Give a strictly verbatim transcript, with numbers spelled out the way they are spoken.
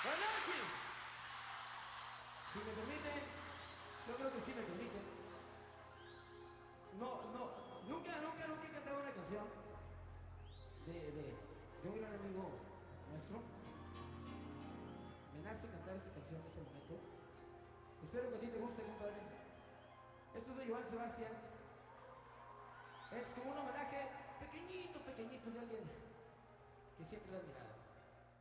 Buenas noches. Si me permiten, yo creo que sí me permiten. No, no, nunca, nunca, nunca he cantado una canción de, de, de un gran amigo nuestro. Me nace cantar esa canción en ese momento. Espero que a ti te guste, compadre. Esto es de Joan Sebastián. Es como un homenaje pequeñito, pequeñito de alguien que siempre lo he admirado.